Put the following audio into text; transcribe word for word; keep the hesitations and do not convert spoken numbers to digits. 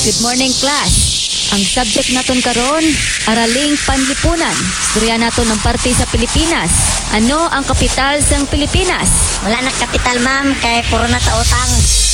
Good morning, class. Ang subject naton karon, araling panlipunan. Istorya naton ng parte sa Pilipinas. Ano ang kapital sa Pilipinas? Wala na kapital, ma'am, kay puro na sa utang.